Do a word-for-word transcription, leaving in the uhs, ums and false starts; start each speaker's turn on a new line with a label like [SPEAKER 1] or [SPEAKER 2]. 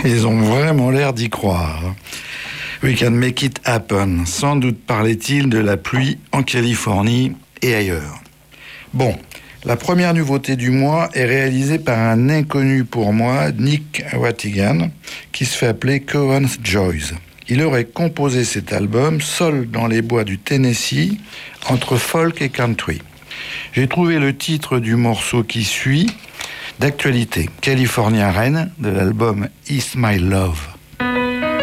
[SPEAKER 1] Ils ont vraiment l'air d'y croire. We can make it happen. Sans doute parlait-il de la pluie en Californie et ailleurs. Bon, la première nouveauté du mois est réalisée par un inconnu pour moi, Nick Watigan, qui se fait appeler Cohen's Joys. Il aurait composé cet album seul dans les bois du Tennessee, entre folk et country. J'ai trouvé le titre du morceau qui suit d'actualité, California Rain, de l'album Is My Love.